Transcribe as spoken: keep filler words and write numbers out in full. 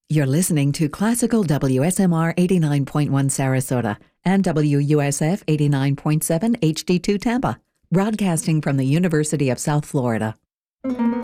You're listening to Classical W S M R eighty-nine point one Sarasota and W U S F eighty-nine point seven H D two Tampa, broadcasting from the University of South Florida.